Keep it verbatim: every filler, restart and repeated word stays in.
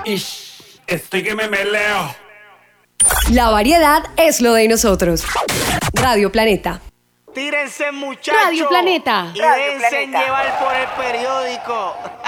Ish, estoy que me meleo. La variedad es lo de nosotros. Radio Planeta. Tírense, muchachos. Radio Planeta. Y déjense llevar por el periódico.